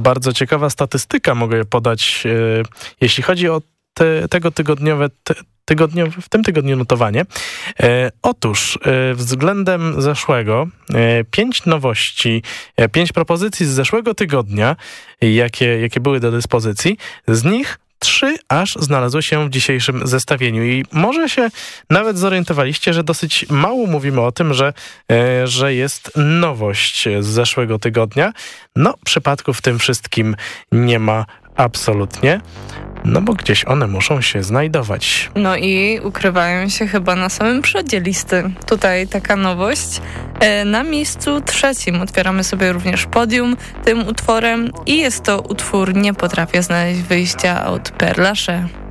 bardzo ciekawa statystyka mogę podać, jeśli chodzi o tego w tym tygodniu notowanie. Otóż względem zeszłego 5 nowości, 5 propozycji z zeszłego tygodnia, jakie były do dyspozycji, z nich 3 aż znalazły się w dzisiejszym zestawieniu i może się nawet zorientowaliście, że dosyć mało mówimy o tym, że jest nowość z zeszłego tygodnia. No, przypadków w tym wszystkim nie ma absolutnie, no bo gdzieś one muszą się znajdować. No i ukrywają się chyba na samym przodzie listy. Tutaj taka nowość. Na miejscu 3 otwieramy sobie również podium tym utworem i jest to utwór Nie potrafię znaleźć wyjścia od Père Lachaise.